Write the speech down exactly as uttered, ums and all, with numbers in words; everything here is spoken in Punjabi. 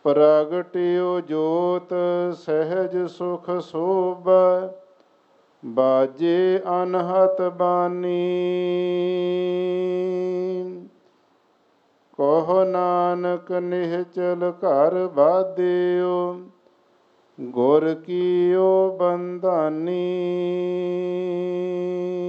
ਪ੍ਰਗਟਿਓ ਜੋਤ ਸਹਿਜ ਸੁਖ ਸੋਭਾ, ਬਾਜੇ ਅਨਹਤ ਬਾਣੀ। ਕਹੋ ਨਾਨਕ ਨਿਹਚਲ ਘਰ ਬਾਧਿਓ, ਗੁਰ ਕੀਓ ਬੰਧਾਨੀ।